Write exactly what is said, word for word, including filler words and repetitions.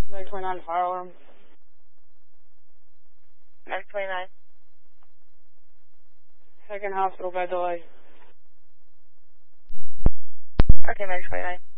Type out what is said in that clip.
Medic twenty-nine, fire alarm. Medic twenty-nine. Second hospital bed delay. Okay, Medic twenty-nine.